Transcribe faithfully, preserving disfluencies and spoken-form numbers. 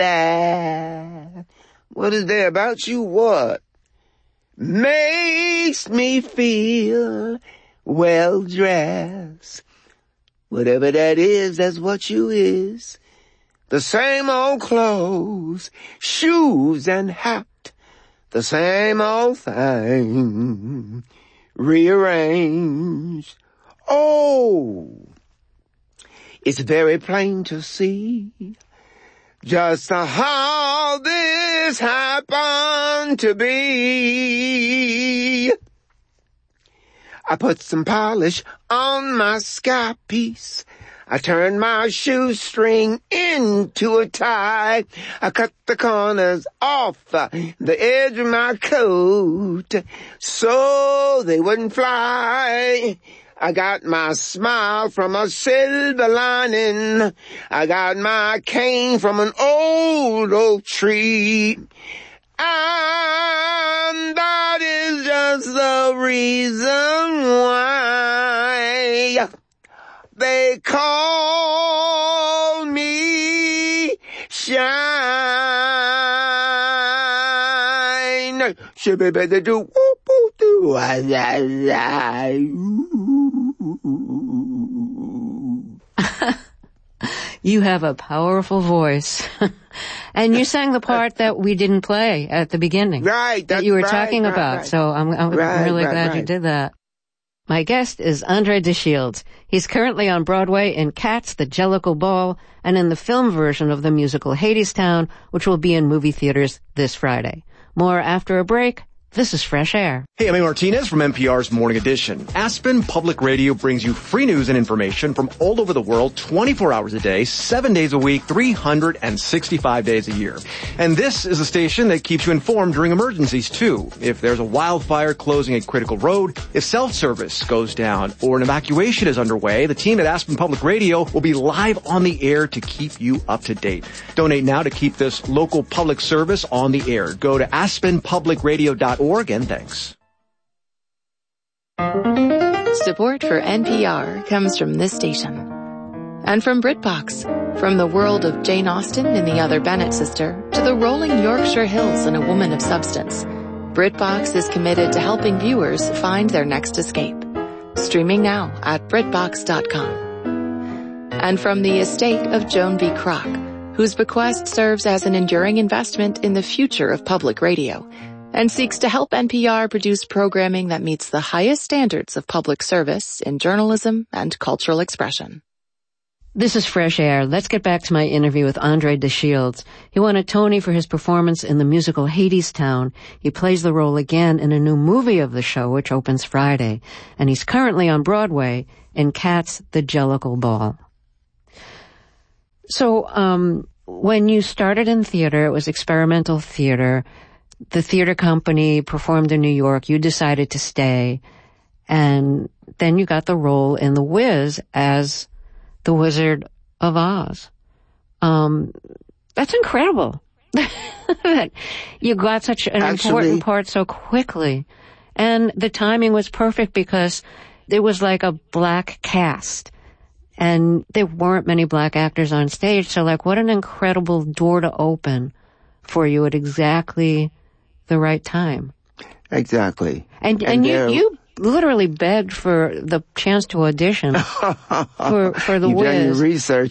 that? What is there about you? What makes me feel well dressed? Whatever that is, that's what you is. The same old clothes, shoes and hat, the same old thing, rearranged. Oh, it's very plain to see just how this happened to be. I put some polish on my sky piece. I turned my shoestring into a tie. I cut the corners off the edge of my coat so they wouldn't fly. I got my smile from a silver lining. I got my cane from an old oak tree. And that is just the reason why they call me Shine. Shibby-biddy-doo, whoop-oo-doo, You have a powerful voice. And you sang the part that we didn't play at the beginning. Right. That you were right, talking right, about. Right. So I'm, I'm right, really right, glad right. you did that. My guest is Andre DeShields. He's currently on Broadway in Cats, The Jellicle Ball, and in the film version of the musical Hadestown, which will be in movie theaters this Friday. More after a break. This is Fresh Air. Hey, I'm A. Martinez from N P R's Morning Edition. Aspen Public Radio brings you free news and information from all over the world, twenty-four hours a day, seven days a week, three hundred sixty-five days a year. And this is a station that keeps you informed during emergencies, too. If there's a wildfire closing a critical road, if self-service goes down, or an evacuation is underway, the team at Aspen Public Radio will be live on the air to keep you up to date. Donate now to keep this local public service on the air. Go to aspen public radio dot org and thanks. Support for N P R comes from this station. And from BritBox. From the world of Jane Austen and the Other Bennet Sister to the rolling Yorkshire Hills and A Woman of Substance, BritBox is committed to helping viewers find their next escape. Streaming now at britbox dot com. And from the estate of Joan B. Kroc, whose bequest serves as an enduring investment in the future of public radio, and seeks to help N P R produce programming that meets the highest standards of public service in journalism and cultural expression. This is Fresh Air. Let's get back to my interview with Andre DeShields. He won a Tony for his performance in the musical Hadestown. He plays the role again in a new movie of the show, which opens Friday. And he's currently on Broadway in Cats, The Jellicle Ball. So, um, when you started in theater, it was experimental theater. The theater company performed in New York. You decided to stay. And then you got the role in The Wiz as the Wizard of Oz. Um, that's incredible. That you got such an Actually, important part so quickly. And the timing was perfect because it was like a black cast. And there weren't many black actors on stage. So like, what an incredible door to open for you at exactly the right time. Exactly. And, and, and you, you literally begged for the chance to audition for, for The You've Wiz. done your research.